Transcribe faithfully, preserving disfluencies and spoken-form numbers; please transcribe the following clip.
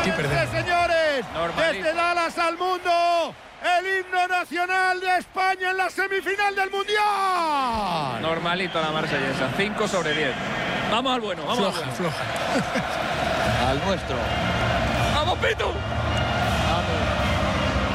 aquí perdemos. Señores, Normalito. desde Dallas al mundo, el himno nacional de España en la semifinal del Mundial. Normalito la marsellesa, cinco sobre diez. Vamos al bueno, vamos Floja, al bueno. floja. Al nuestro. ¡Vamos, Pitu!